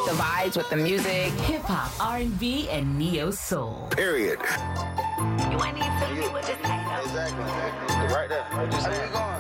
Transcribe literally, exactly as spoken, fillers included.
the vibes, with the music. Hip hop, R and B, and neo soul. Period. You ain't need to tell me what to say though. Exactly. Right there. Right there.